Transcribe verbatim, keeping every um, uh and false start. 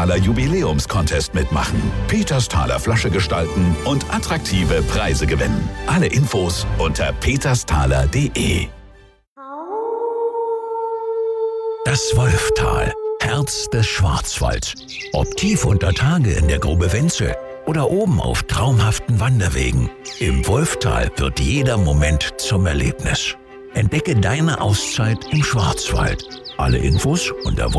Petersthaler Jubiläums-Contest mitmachen. Petersthaler Flasche gestalten und attraktive Preise gewinnen. Alle Infos unter petersthaler punkt de. Das Wolftal, Herz des Schwarzwalds. Ob tief unter Tage in der Grube Wenzel oder oben auf traumhaften Wanderwegen. Im Wolftal wird jeder Moment zum Erlebnis. Entdecke deine Auszeit im Schwarzwald. Alle Infos unter